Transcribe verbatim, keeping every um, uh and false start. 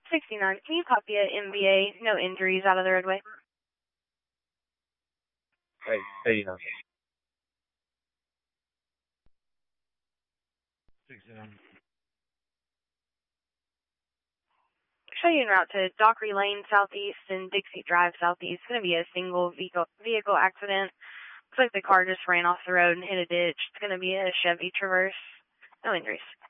sixty-nine, can you copy a M B A, no injuries out of the roadway? Hey, eighty-nine. sixty-nine. Show you en route to Dockery Lane southeast and Dixie Drive southeast. It's going to be a single vehicle, vehicle accident. Looks like the car just ran off the road and hit a ditch. It's going to be a Chevy Traverse. No injuries.